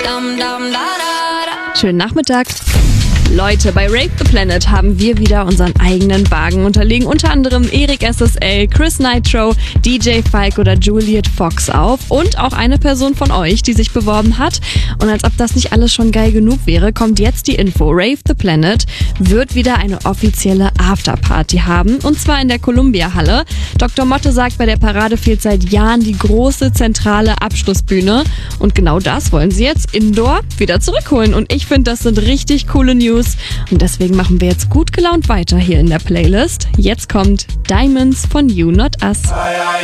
Schönen Nachmittag. Leute, bei Rave the Planet haben wir wieder unseren eigenen Wagen und da legen unter anderem Erik SSL, Chris Nitro, DJ Falk oder Juliet Fox auf und auch eine Person von euch, die sich beworben hat. Und als ob das nicht alles schon geil genug wäre, kommt jetzt die Info. Rave the Planet wird wieder eine offizielle Afterparty haben und zwar in der Columbia-Halle. Dr. Motte sagt, bei der Parade fehlt seit Jahren die große zentrale Abschlussbühne und genau das wollen sie jetzt indoor wieder zurückholen und ich finde, das sind richtig coole News. Und deswegen machen wir jetzt gut gelaunt weiter hier in der Playlist. Jetzt kommt Diamonds von You Not Us.